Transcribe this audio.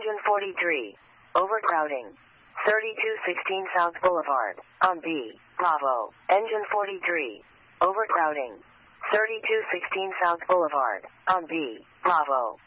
Engine 43. Overcrowding. 3216 South Boulevard. On B. Bravo. Engine 43. Overcrowding. 3216 South Boulevard. On B. Bravo.